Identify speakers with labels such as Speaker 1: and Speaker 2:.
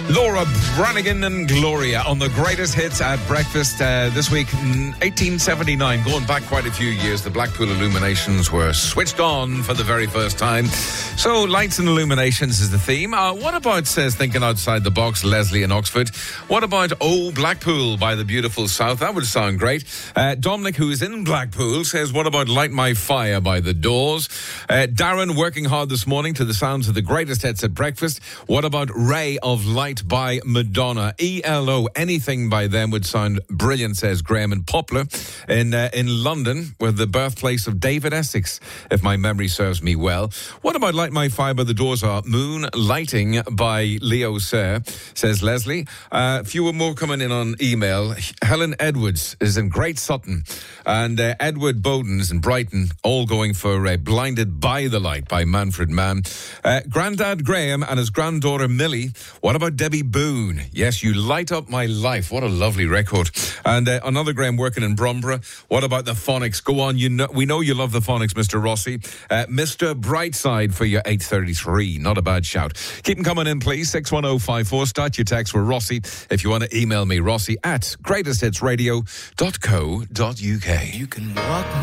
Speaker 1: Laura Branigan and Gloria on the greatest hits at breakfast this week, 1879. Going back quite a few years, the Blackpool illuminations were switched on for the very first time. So, lights and illuminations is the theme. What about, says Thinking Outside the Box, Leslie in Oxford? What about Oh Blackpool by the beautiful South? That would sound great. Dominic, who is in Blackpool, says, what about Light My Fire by The Doors? Darren, working hard this morning to the sounds of the greatest hits at breakfast. What about Ray of Light by Madonna? ELO, anything by them would sound brilliant, says Graham in Poplar in London, where the birthplace of David Essex, if my memory serves me well. What about Light My Fire by The Doors? Moon Lighting by Leo Sayre, says Leslie. Few more coming in on email. Helen Edwards is in Great Sutton, and Edward Bowden's in Brighton, all going for Blinded by the Light by Manfred Mann. Grandad Graham and his granddaughter Millie. What about Debbie Boone? Yes, You Light Up My Life. What a lovely record. And another Graham working in Brumborough. What about the Phonics? Go on, we know you love the Phonics, Mr. Rossi. Mr. Brightside for your 8:33. Not a bad shout. Keep them coming in, please. 61054. Start your text for Rossi. If you want to email me, Rossi at greatesthitsradio.co.uk.
Speaker 2: You can walk